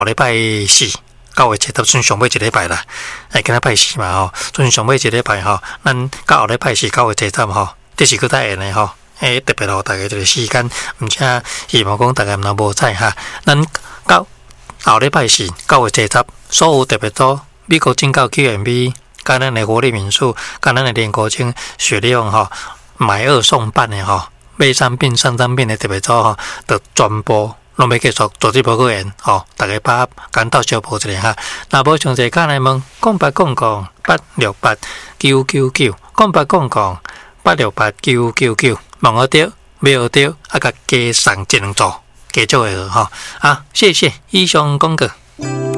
礼拜4到月7算上尾一礼拜啦，今仔拜4嘛吼，算上尾一礼拜吼，咱到后礼拜4到月7吼，这是佫再缘的吼。特别互大家一个时间，而且希望讲大家若无知哈，咱到后礼拜4到月7，所有特别多美国进口 QMB， 甲咱的活力民宿，甲咱的连国清雪利用吼，买2送半的吼，买3变3张变的特别多吼，就全部拢要继续做这波个缘吼，大家把简单小报一下哈。若无详细讲来问，0800-868-999，0800-868-999，问我着，没有着，甲加送1两组，加做会好哈。好，谢谢以上广告。